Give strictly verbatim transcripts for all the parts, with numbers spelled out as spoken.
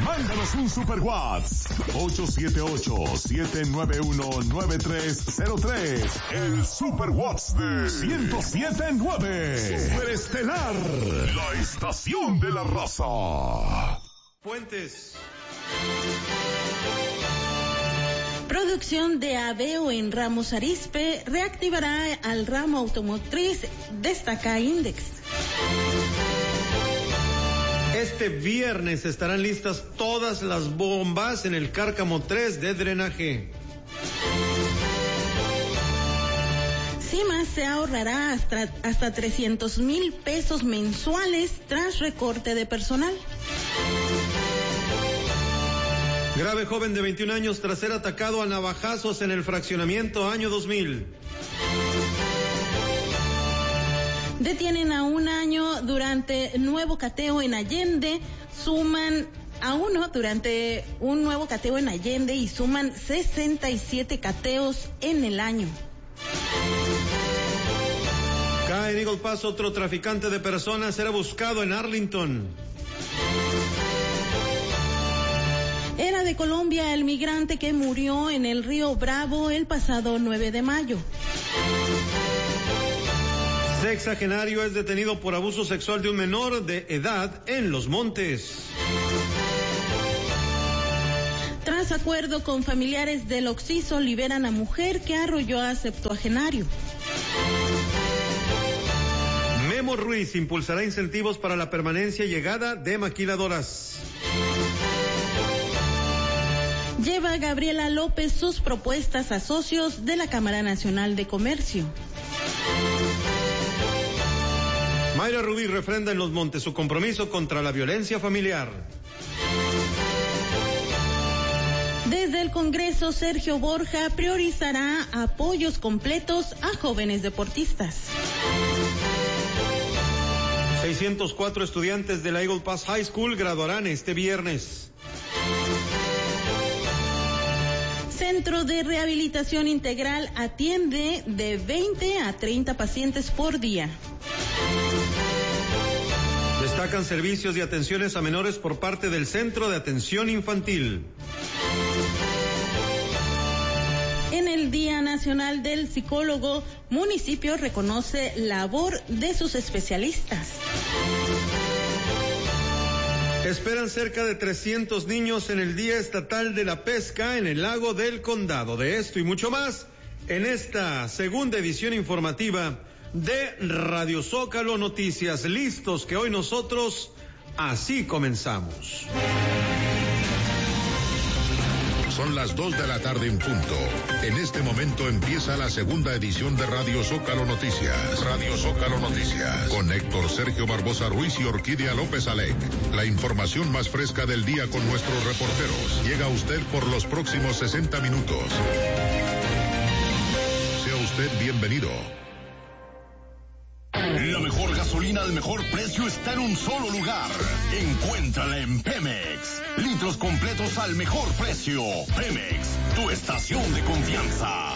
Mándanos un super WhatsApp. ocho siete ocho, siete nueve uno, nueve tres cero tres. El super WhatsApp de ciento siete punto nueve. Superestelar. La estación de la raza. Puentes. Producción de Aveo en Ramos Arizpe reactivará al ramo automotriz, destaca Index. Este viernes estarán listas todas las bombas en el Cárcamo tres de drenaje. CIMA se ahorrará hasta, hasta trescientos mil pesos mensuales tras recorte de personal. Grave joven de veintiún años tras ser atacado a navajazos en el fraccionamiento año dos mil. Detienen a un año durante nuevo cateo en Allende, suman a uno durante un nuevo cateo en Allende y suman sesenta y siete cateos en el año. Cae en Eagle Pass otro traficante de personas, era buscado en Arlington. Era de Colombia el migrante que murió en el río Bravo el pasado nueve de mayo. Sexagenario es detenido por abuso sexual de un menor de edad en Los Montes. Tras acuerdo con familiares del Oxiso, liberan a mujer que arrolló a septuagenario. Memo Ruiz impulsará incentivos para la permanencia y llegada de maquiladoras. Lleva Gabriela López sus propuestas a socios de la Cámara Nacional de Comercio. Mayra Rubí refrenda en Los Montes su compromiso contra la violencia familiar. Desde el Congreso, Sergio Borja priorizará apoyos completos a jóvenes deportistas. seiscientos cuatro estudiantes de la Eagle Pass High School graduarán este viernes. Centro de Rehabilitación Integral atiende de veinte a treinta pacientes por día. Destacan servicios y atenciones a menores por parte del Centro de Atención Infantil. En el Día Nacional del Psicólogo, municipio reconoce labor de sus especialistas. Esperan cerca de trescientos niños en el Día Estatal de la Pesca en el Lago del Condado. De esto y mucho más en esta segunda edición informativa de Radio Zócalo Noticias. Listos que hoy nosotros así comenzamos. Son las dos de la tarde en punto. En este momento empieza la segunda edición de Radio Zócalo Noticias. Radio Zócalo Noticias. Con Héctor Sergio Barbosa Ruiz y Orquídea López Alec. La información más fresca del día con nuestros reporteros. Llega a usted por los próximos sesenta minutos. Sea usted bienvenido. La mejor gasolina al mejor precio está en un solo lugar. Encuéntrala en Pemex. Litros completos al mejor precio. Pemex, tu estación de confianza.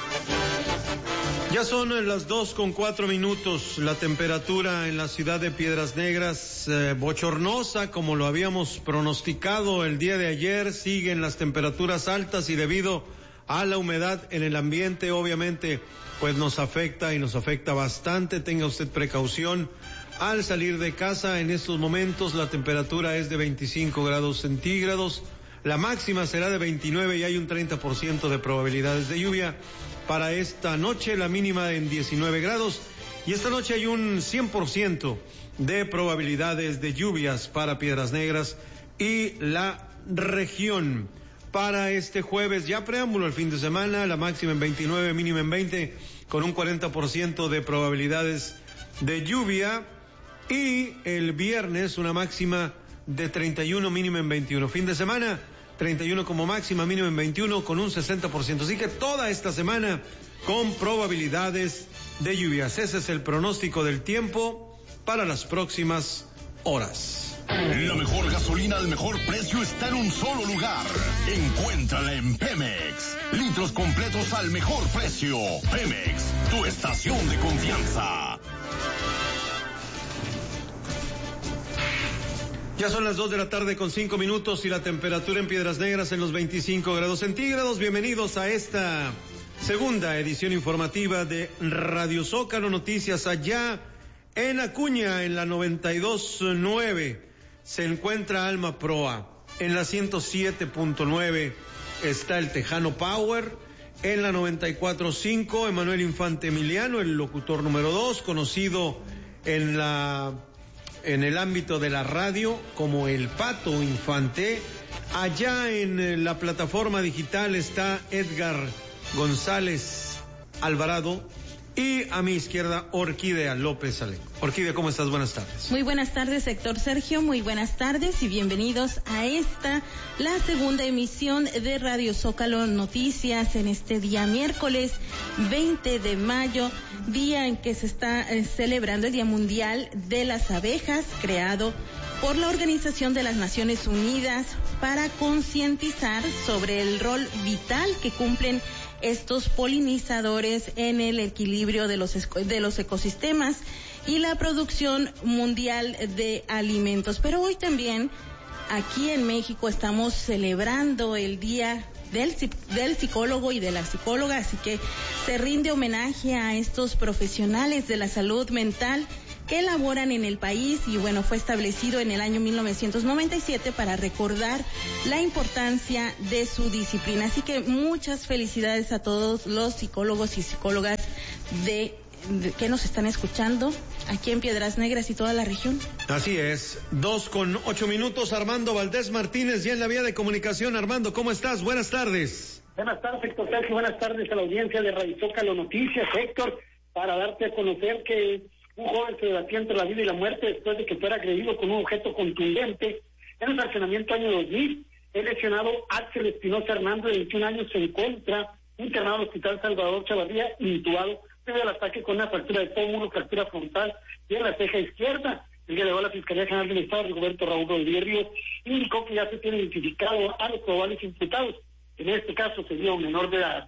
Ya son las dos con cuatro minutos. La temperatura en la ciudad de Piedras Negras, eh, bochornosa, como lo habíamos pronosticado el día de ayer. Siguen las temperaturas altas y debido a la humedad en el ambiente, obviamente, pues nos afecta y nos afecta bastante. Tenga usted precaución al salir de casa. En estos momentos la temperatura es de veinticinco grados centígrados. La máxima será de veintinueve y hay un treinta por ciento de probabilidades de lluvia. Para esta noche la mínima en diecinueve grados y esta noche hay un cien por ciento de probabilidades de lluvias para Piedras Negras y la región. Para este jueves, ya preámbulo al fin de semana, la máxima en veintinueve, mínima en veinte, con un cuarenta por ciento de probabilidades de lluvia. Y el viernes, una máxima de treinta y uno, mínima en veintiuno. Fin de semana, treinta y uno como máxima, mínima en veintiuno, con un sesenta por ciento. Así que toda esta semana con probabilidades de lluvias. Ese es el pronóstico del tiempo para las próximas horas. La mejor gasolina al mejor precio está en un solo lugar. Encuéntrala en Pemex. Litros completos al mejor precio. Pemex, tu estación de confianza. Ya son las dos de la tarde con cinco minutos y la temperatura en Piedras Negras en los veinticinco grados centígrados. Bienvenidos a esta segunda edición informativa de Radio Zócalo Noticias. Allá en Acuña, en la noventa y dos punto nueve, se encuentra Alma Proa. En la ciento siete punto nueve está el Tejano Power. En la noventa y cuatro punto cinco, Emanuel Infante Emiliano, el locutor número dos, conocido en la en el ámbito de la radio como el Pato Infante. Allá en la plataforma digital está Edgar González Alvarado y a mi izquierda Orquídea López Aleco. Orquídea, ¿cómo estás? Buenas tardes. Muy buenas tardes, Héctor Sergio, muy buenas tardes y bienvenidos a esta, la segunda emisión de Radio Zócalo Noticias en este día miércoles veinte de mayo, día en que se está eh, celebrando el Día Mundial de las Abejas, creado por la Organización de las Naciones Unidas para concientizar sobre el rol vital que cumplen estos polinizadores en el equilibrio de los, de los ecosistemas y la producción mundial de alimentos. Pero hoy también aquí en México estamos celebrando el Día del, del Psicólogo y de la Psicóloga, así que se rinde homenaje a estos profesionales de la salud mental que elaboran en el país y bueno, fue establecido en el año mil novecientos noventa y siete para recordar la importancia de su disciplina. Así que muchas felicidades a todos los psicólogos y psicólogas de, de que nos están escuchando aquí en Piedras Negras y toda la región. Así es, dos con ocho minutos. Armando Valdés Martínez ya en la vía de comunicación. Armando, ¿cómo estás? Buenas tardes. Buenas tardes, Héctor Sergio. Buenas tardes a la audiencia de Radio Zócalo Noticias. Héctor, para darte a conocer que un joven se debatía entre la vida y la muerte después de que fuera agredido con un objeto contundente en un fraccionamiento año dos mil. El lesionado Axel Espinosa Hernández, de veintiún años, se encuentra internado en el Hospital Salvador Chavarría, intubado debido al ataque con una fractura de pómulo, fractura frontal y en la ceja izquierda. El día de hoy la Fiscalía General del Estado, Rigoberto Raúl Rodríguez Ríos, indicó que ya se tiene identificado a los probables imputados. En este caso sería un menor de edad.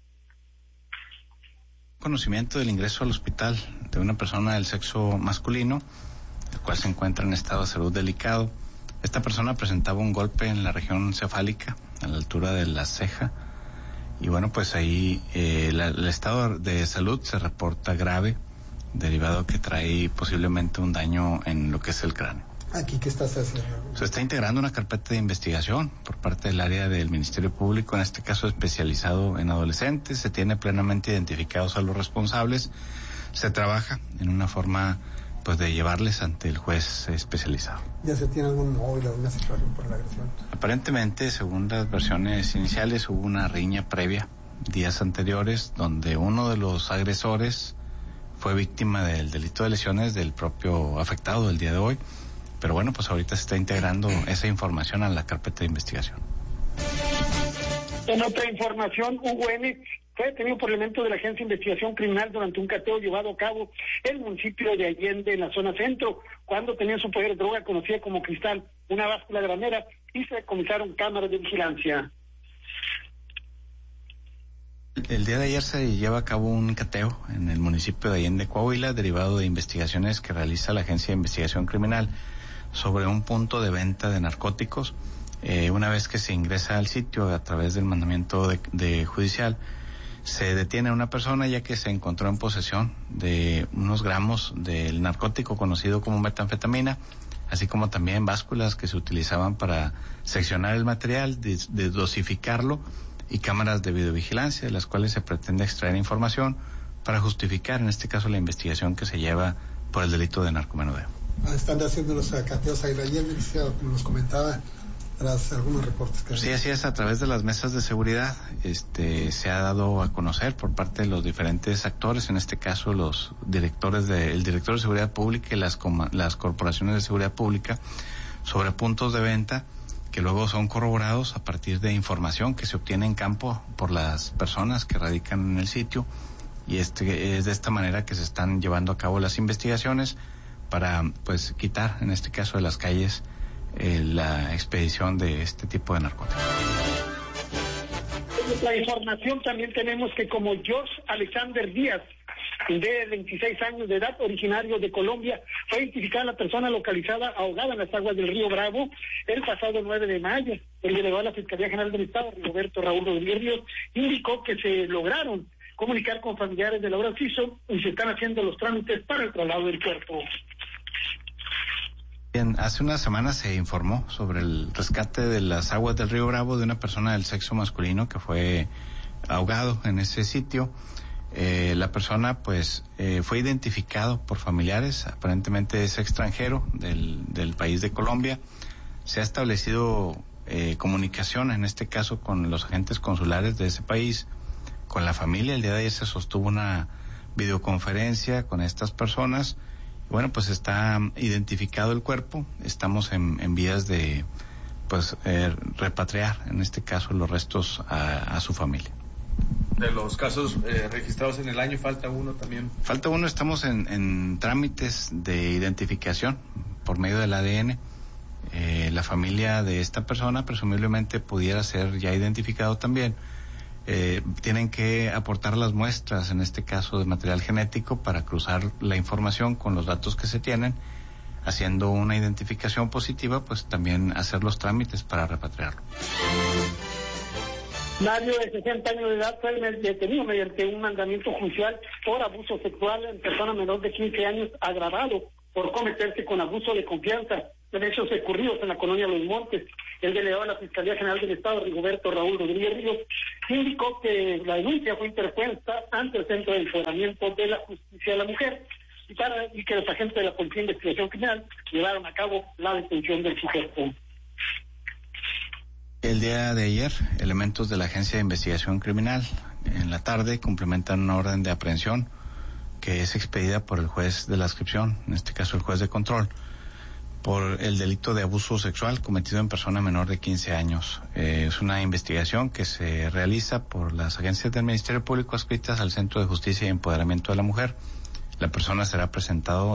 Conocimiento del ingreso al hospital de una persona del sexo masculino, el cual se encuentra en estado de salud delicado. Esta persona presentaba un golpe en la región cefálica, a la altura de la ceja, y bueno, pues ahí eh, la, el estado de salud se reporta grave, derivado que trae posiblemente un daño en lo que es el cráneo. ¿Aquí qué estás haciendo? Se está integrando una carpeta de investigación por parte del área del Ministerio Público, en este caso especializado en adolescentes. Se tiene plenamente identificados a los responsables. Se trabaja en una forma pues de llevarles ante el juez especializado. ¿Ya se tiene algún móvil o alguna situación por la agresión? Aparentemente, según las versiones iniciales, hubo una riña previa días anteriores donde uno de los agresores fue víctima del delito de lesiones del propio afectado del día de hoy. Pero bueno, pues ahorita se está integrando esa información a la carpeta de investigación. En otra información, Hugo N. fue detenido por elementos de la Agencia de Investigación Criminal durante un cateo llevado a cabo en el municipio de Allende, en la zona centro, cuando tenía en su poder droga conocida como cristal, una báscula granera, y se decomisaron cámaras de vigilancia. El día de ayer se lleva a cabo un cateo en el municipio de Allende, Coahuila, derivado de investigaciones que realiza la Agencia de Investigación Criminal sobre un punto de venta de narcóticos. Eh, una vez que se ingresa al sitio a través del mandamiento de, de judicial, se detiene a una persona ya que se encontró en posesión de unos gramos del narcótico conocido como metanfetamina, así como también básculas que se utilizaban para seccionar el material, de, de dosificarlo, y cámaras de videovigilancia, de las cuales se pretende extraer información para justificar, en este caso, la investigación que se lleva por el delito de narcomenudeo. Están haciendo los cateos ahí ayer, como nos comentaba, tras algunos reportes que... Sí, así es, a través de las mesas de seguridad este, se ha dado a conocer por parte de los diferentes actores, en este caso los directores de, el director de Seguridad Pública y las, las corporaciones de seguridad pública, sobre puntos de venta que luego son corroborados a partir de información que se obtiene en campo por las personas que radican en el sitio, y este es de esta manera que se están llevando a cabo las investigaciones para pues quitar, en este caso de las calles, eh, la expedición de este tipo de narcóticos. La información también tenemos que como Josh Alexander Díaz, de veintiséis años de edad, originario de Colombia, Fue identificada la persona localizada ahogada en las aguas del río Bravo el pasado nueve de mayo. El delegado de la Fiscalía General del Estado, Rigoberto Raúl Rodríguez Ríos, indicó que se lograron comunicar con familiares de Laura Enciso y se están haciendo los trámites para el traslado del cuerpo. Bien, hace unas semanas se informó sobre el rescate de las aguas del río Bravo de una persona del sexo masculino que fue ahogado en ese sitio. Eh, la persona pues eh, fue identificado por familiares, aparentemente es extranjero del, del país de Colombia. Se ha establecido eh, comunicación, en este caso con los agentes consulares de ese país, con la familia. El día de ayer se sostuvo una videoconferencia con estas personas. Bueno, pues está identificado el cuerpo, estamos en, en vías de pues eh, repatriar, en este caso, los restos a, a su familia. De los casos eh, registrados en el año, falta uno también. Falta uno, estamos en, en trámites de identificación por medio del A D N. Eh, la familia de esta persona presumiblemente pudiera ser ya identificado también. Eh, tienen que aportar las muestras, en este caso de material genético, para cruzar la información con los datos que se tienen. Haciendo una identificación positiva, pues también hacer los trámites para repatriarlo. Mario, de sesenta años de edad, fue detenido mediante un mandamiento judicial por abuso sexual en persona menor de quince años, agravado por cometerse con abuso de confianza en hechos ocurridos en la colonia Los Montes. El delegado de la Fiscalía General del Estado, Rigoberto Raúl Rodríguez Ríos, indicó que la denuncia fue interpuesta ante el Centro de Empoderamiento de la Justicia de la Mujer y, para, y que los agentes de la Policía de Investigación Criminal llevaron a cabo la detención del sujeto. El día de ayer, elementos de la Agencia de Investigación Criminal, en la tarde, cumplimentan una orden de aprehensión que es expedida por el juez de la adscripción, en este caso el juez de control, por el delito de abuso sexual cometido en persona menor de quince años. Eh, es una investigación que se realiza por las agencias del Ministerio Público adscritas al Centro de Justicia y Empoderamiento de la Mujer. La persona será presentado